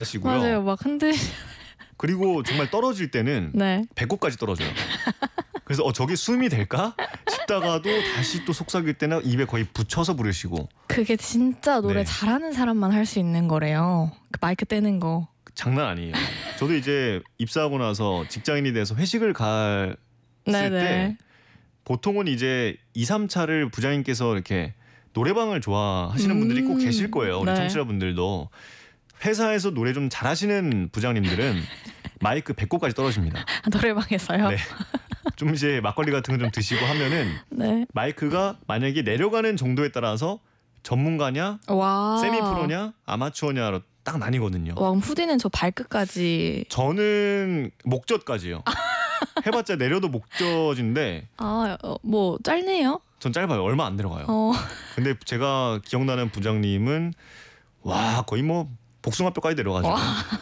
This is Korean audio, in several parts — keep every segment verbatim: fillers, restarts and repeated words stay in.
하시고요. 맞아요. 막 흔들. 그리고 정말 떨어질 때는 네. 배꼽까지 떨어져요. 그래서 어 저게 숨이 될까 싶다가도 다시 또 속삭일 때는 입에 거의 붙여서 부르시고. 그게 진짜 노래 네. 잘하는 사람만 할 수 있는 거래요. 그 마이크 떼는 거. 장난 아니에요. 저도 이제 입사하고 나서 직장인이 돼서 회식을 갔을 네네. 때 보통은 이제 이, 삼 차를 부장님께서 이렇게 노래방을 좋아하시는 분들이 꼭 음, 계실 거예요. 우리 네. 청취자분들도. 회사에서 노래 좀 잘하시는 부장님들은 마이크 배꼽까지 떨어집니다. 아, 노래방에서요? 네. 좀 이제 막걸리 같은 거 좀 드시고 하면은 네. 마이크가 만약에 내려가는 정도에 따라서 전문가냐, 와. 세미 프로냐, 아마추어냐로 딱 나뉘거든요. 와, 그럼 후디는 저 발끝까지. 저는 목젖까지요. 해봤자 내려도 목젖인데 아, 어, 뭐 짧네요. 전 짧아요. 얼마 안 내려가요. 어. 근데 제가 기억나는 부장님은 와 거의 뭐 복숭아뼈까지 내려가지고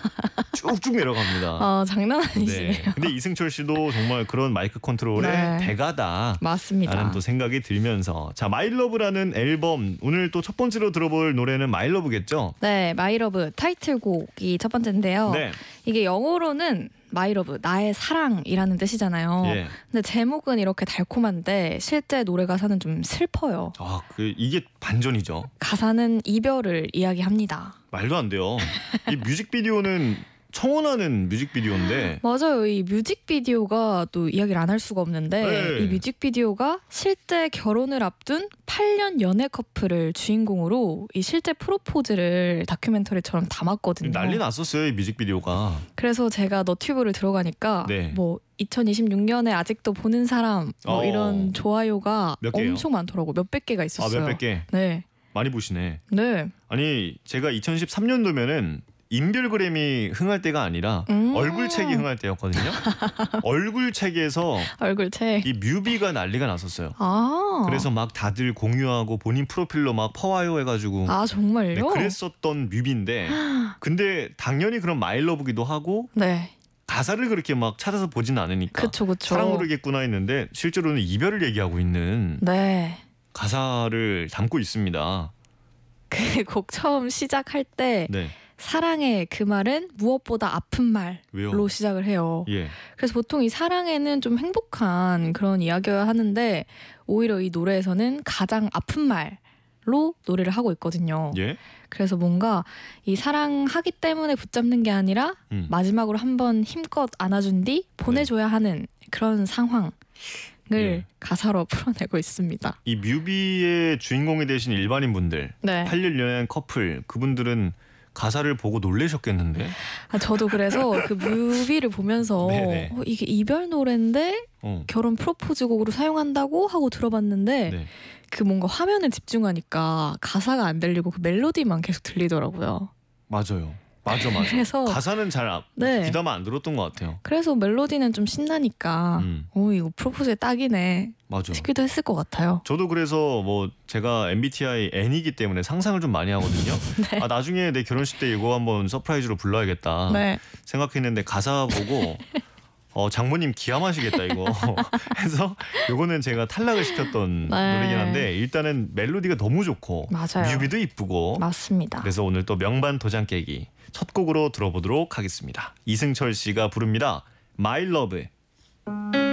쭉쭉 내려갑니다. 아, 장난 아니시네요. 네. 근데 이승철 씨도 정말 그런 마이크 컨트롤의 네. 대가다. 맞습니다. 라는 또 생각이 들면서 자 마이러브라는 앨범 오늘 또 첫 번째로 들어볼 노래는 마이러브겠죠? 네, 마이러브 타이틀곡이 첫 번째인데요. 네. 이게 영어로는 마이러브, 나의 사랑이라는 뜻이잖아요. 예. 근데 제목은 이렇게 달콤한데 실제 노래 가사는 좀 슬퍼요. 아, 그 이게 반전이죠. 가사는 이별을 이야기합니다. 말도 안 돼요. 이 뮤직비디오는 청혼하는 뮤직비디오인데 맞아요. 이 뮤직비디오가 또 이야기를 안 할 수가 없는데 네. 이 뮤직비디오가 실제 결혼을 앞둔 팔 년 연애 커플을 주인공으로 이 실제 프로포즈를 다큐멘터리처럼 담았거든요. 난리 났었어요, 이 뮤직비디오가. 그래서 제가 너튜브를 들어가니까 네. 뭐 이천이십육 년에 아직도 보는 사람 뭐 어. 이런 좋아요가 몇 개요? 엄청 많더라고. 몇백 개가 아, 있었어요. 몇백 개. 네. 많이 보시네. 네. 아니, 제가 이천십삼 년도면은 인별그램이 흥할 때가 아니라 음. 얼굴책이 흥할 때였거든요. 얼굴책에서 얼굴책. 이 뮤비가 난리가 났었어요. 아. 그래서 막 다들 공유하고 본인 프로필로 막 퍼와요 해가지고 아, 정말요? 네, 그랬었던 뮤비인데 근데 당연히 그런 마일러브기도 하고 네. 가사를 그렇게 막 찾아서 보지는 않으니까 그쵸, 그쵸. 사랑으로겠구나 했는데 실제로는 이별을 얘기하고 있는 네. 가사를 담고 있습니다. 그 곡 처음 시작할 때 네. 사랑의 그 말은 무엇보다 아픈 말로 왜요? 시작을 해요. 예. 그래서 보통 이 사랑에는 좀 행복한 그런 이야기여야 하는데 오히려 이 노래에서는 가장 아픈 말로 노래를 하고 있거든요. 예? 그래서 뭔가 이 사랑하기 때문에 붙잡는 게 아니라 음. 마지막으로 한번 힘껏 안아준 뒤 보내줘야 하는 그런 상황을 예. 가사로 풀어내고 있습니다. 이 뮤비의 주인공이 되신 일반인 분들 네. 팔 년 연애한 커플 그분들은 가사를 보고 놀라셨겠는데 아, 저도 그래서 그 뮤비를 보면서 네네. 어, 이게 이별 노래인데 어. 결혼 프로포즈 곡으로 사용한다고 하고 들어봤는데 네. 그 뭔가 화면에 집중하니까 가사가 안 들리고 그 멜로디만 계속 들리더라고요. 맞아요. 맞아 맞아. 그래서 가사는 잘 아, 네. 귀담아 안 들었던 것 같아요. 그래서 멜로디는 좀 신나니까 음. 오 이거 프로포즈에 딱이네 맞아. 싶기도 했을 것 같아요. 저도 그래서 뭐 제가 엠비티아이 N이기 때문에 상상을 좀 많이 하거든요. 네. 아 나중에 내 결혼식 때 이거 한번 서프라이즈로 불러야겠다 네. 생각했는데 가사 보고 어 장모님 기함하시겠다 이거 해서 요거는 제가 탈락을 시켰던 네. 노래긴 한데 일단은 멜로디가 너무 좋고 맞아요. 뮤비도 이쁘고 맞습니다. 그래서 오늘 또 명반 도장 깨기 첫 곡으로 들어보도록 하겠습니다. 이승철 씨가 부릅니다. My Love.